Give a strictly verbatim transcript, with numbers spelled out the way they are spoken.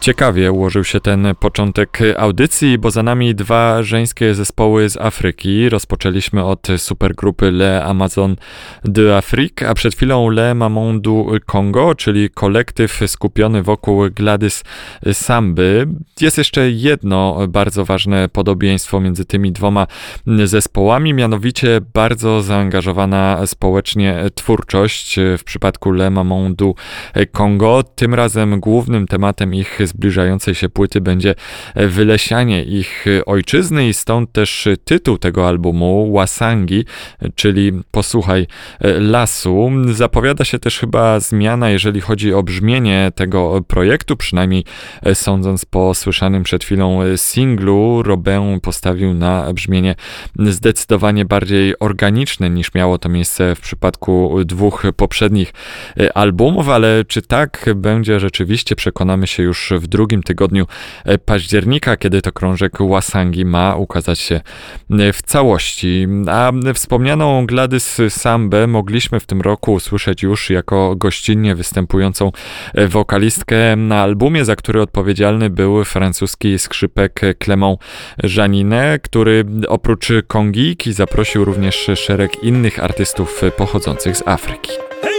Ciekawie ułożył się ten początek audycji, bo za nami dwa żeńskie zespoły z Afryki. Rozpoczęliśmy od supergrupy Le Amazon de Afrique, a przed chwilą Le Maman du Congo, czyli kolektyw skupiony wokół Gladys Samby. Jest jeszcze jedno bardzo ważne podobieństwo między tymi dwoma zespołami, mianowicie bardzo zaangażowana społecznie twórczość. W przypadku Le Maman du Congo tym razem głównym tematem ich zbliżającej się płyty będzie wylesianie ich ojczyzny i stąd też tytuł tego albumu Wasangi, czyli Posłuchaj lasu. Zapowiada się też chyba zmiana, jeżeli chodzi o brzmienie tego projektu, przynajmniej sądząc po słyszanym przed chwilą singlu. Robin postawił na brzmienie zdecydowanie bardziej organiczne niż miało to miejsce w przypadku dwóch poprzednich albumów, ale czy tak będzie rzeczywiście, przekonamy się już w drugim tygodniu października, kiedy to krążek Wasangi ma ukazać się w całości. A wspomnianą Gladys Sambę mogliśmy w tym roku usłyszeć już jako gościnnie występującą wokalistkę na albumie, za który odpowiedzialny był francuski skrzypek Clément Jeanninet, który oprócz Kongijki zaprosił również szereg innych artystów pochodzących z Afryki.